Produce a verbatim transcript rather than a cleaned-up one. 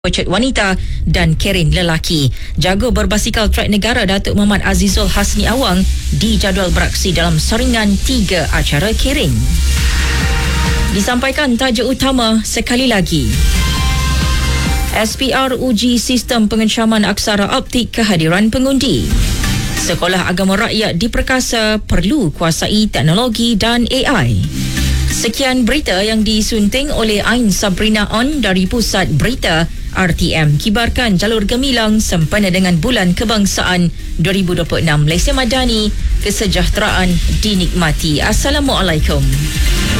Pecet wanita dan keren lelaki. Jago berbasikal trek negara Datuk Muhammad Azizul Hasni Awang dijadual beraksi dalam saringan tiga acara kering. Disampaikan tajuk utama sekali lagi. S P R uji sistem pengencaman aksara optik kehadiran pengundi. Sekolah Agama Rakyat diperkasa perlu kuasai teknologi dan A I. Sekian berita yang disunting oleh Ain Sabrina On dari Pusat Berita R T M. Kibarkan jalur gemilang sempena dengan Bulan Kebangsaan dua ribu dua puluh enam. Malaysia Madani, kesejahteraan dinikmati. Assalamualaikum.